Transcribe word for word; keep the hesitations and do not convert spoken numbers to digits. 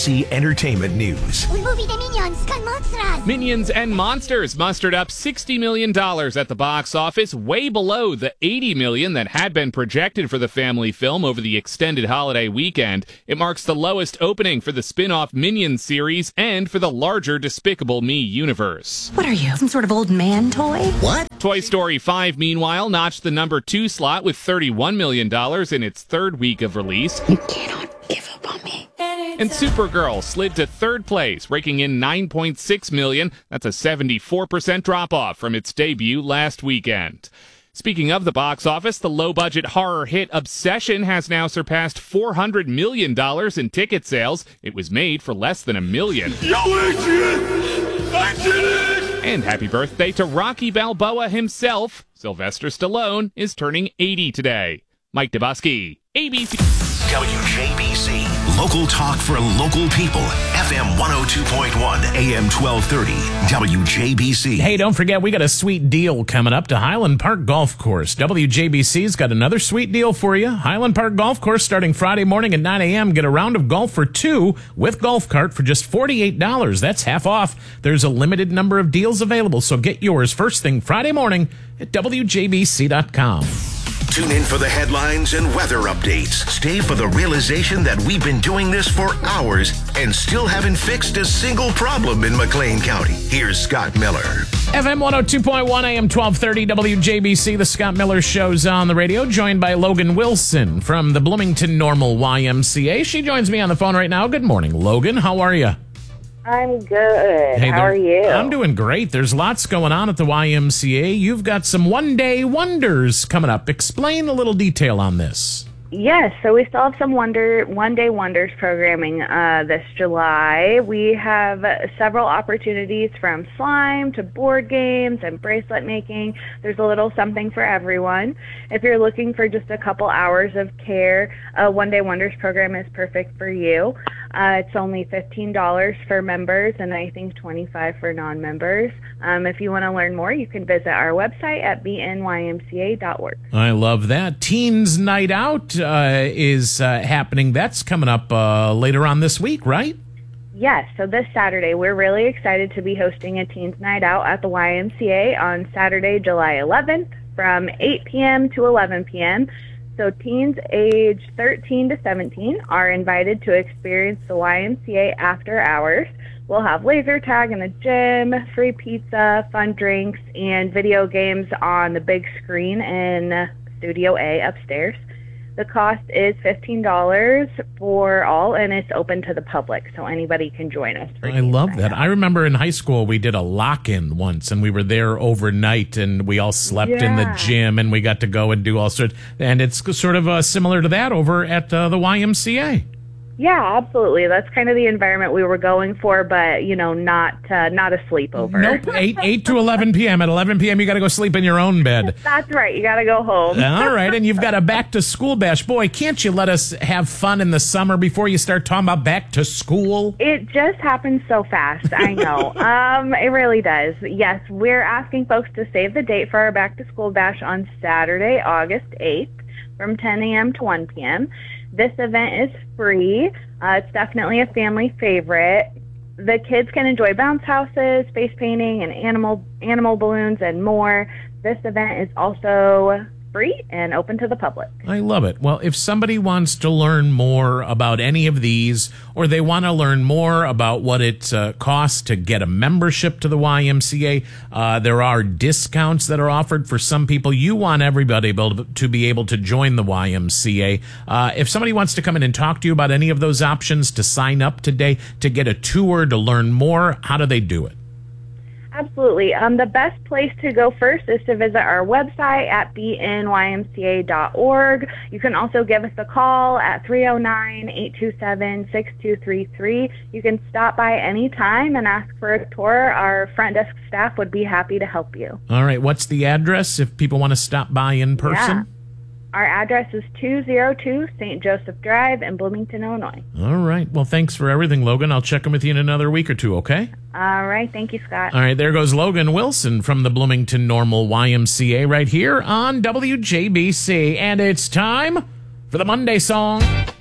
C Entertainment News. Un movie de Minions con monsters. Minions and Monsters mustered up sixty million dollars at the box office, way below the eighty million dollars that had been projected for the family film over the extended holiday weekend. It marks the lowest opening for the spin-off Minions series and for the larger Despicable Me universe. What are you, some sort of old man toy? What? Toy Story five, meanwhile, notched the number two slot with thirty-one million dollars in its third week of release. You cannot give up on me. And Supergirl slid to third place, raking in nine point six million dollars. That's a seventy-four percent drop-off from its debut last weekend. Speaking of the box office, the low-budget horror hit Obsession has now surpassed four hundred million dollars in ticket sales. It was made for less than a million. Yo, Adrian! I did it! And happy birthday to Rocky Balboa himself. Sylvester Stallone is turning eighty today. Mike Dubosky, A B C. W J B C. Local talk for local people. F M one oh two point one, A M twelve thirty. W J B C. Hey, don't forget, we got a sweet deal coming up to Highland Park Golf Course. W J B C's got another sweet deal for you. Highland Park Golf Course starting Friday morning at nine a.m. Get a round of golf for two with golf cart for just forty-eight dollars. That's half off. There's a limited number of deals available, so get yours first thing Friday morning at W J B C dot com. Tune in for the headlines and weather updates. Stay for the realization that we've been doing this for hours and still haven't fixed a single problem in McLean County. Here's Scott Miller. F M one oh two point one, A M twelve thirty, W J B C. The Scott Miller Show's on the radio, joined by Logan Wilson from the Bloomington Normal Y M C A. She joins me on the phone right now. Good morning, Logan. How are you? I'm good. Hey, How are you? I'm doing great. There's lots going on at the Y M C A. You've got some one-day wonders coming up. Explain a little detail on this. Yes, so we still have some wonder One Day Wonders programming uh, this July. We have several opportunities from slime to board games and bracelet making. There's a little something for everyone. If you're looking for just a couple hours of care, a One Day Wonders program is perfect for you. Uh, it's only fifteen dollars for members and I think twenty-five dollars for non-members. Um, if you want to learn more, you can visit our website at b n y m c a dot org. I love that. Teens Night Out uh, is uh, happening. That's coming up uh, later on this week, right? Yes, so this Saturday, we're really excited to be hosting a Teens Night Out at the Y M C A on Saturday, July eleventh from eight p.m. to eleven p.m., So teens age thirteen to seventeen are invited to experience the Y M C A after hours. We'll have laser tag in the gym, free pizza, fun drinks, and video games on the big screen in Studio A upstairs. The cost is fifteen dollars for all, and it's open to the public, so anybody can join us. For I love that. I remember in high school we did a lock-in once, and we were there overnight, and we all slept yeah. in the gym, and we got to go and do all sorts. And it's sort of uh, similar to that over at uh, the Y M C A. Yeah, absolutely. That's kind of the environment we were going for, but, you know, not uh, not a sleepover. Nope, eight, eight to eleven p.m. At eleven p.m., you got to go sleep in your own bed. That's right. You got to go home. All right, and you've got a back-to-school bash. Boy, can't you let us have fun in the summer before you start talking about back to school? It just happens so fast. I know. um, it really does. Yes, we're asking folks to save the date for our back-to-school bash on Saturday, August eighth from ten a.m. to one p.m. This event is free. Uh, it's definitely a family favorite. The kids can enjoy bounce houses, face painting, and animal animal balloons, and more. This event is also free and open to the public. I love it. Well, if somebody wants to learn more about any of these, or they want to learn more about what it uh, costs to get a membership to the Y M C A, uh, there are discounts that are offered for some people. You want everybody able to be able to join the Y M C A. Uh, if somebody wants to come in and talk to you about any of those options, to sign up today, to get a tour, to learn more, how do they do it? Absolutely. Um, the best place to go first is to visit our website at b n y m c a dot org. You can also give us a call at three oh nine, eight two seven, six two three three. You can stop by any time and ask for a tour. Our front desk staff would be happy to help you. All right. What's the address if people want to stop by in person? Yeah. Our address is two oh two Saint Joseph Drive in Bloomington, Illinois. All right. Well, thanks for everything, Logan. I'll check in with you in another week or two, okay? All right. Thank you, Scott. All right. There goes Logan Wilson from the Bloomington Normal Y M C A right here on W J B C. And it's time for the Monday song.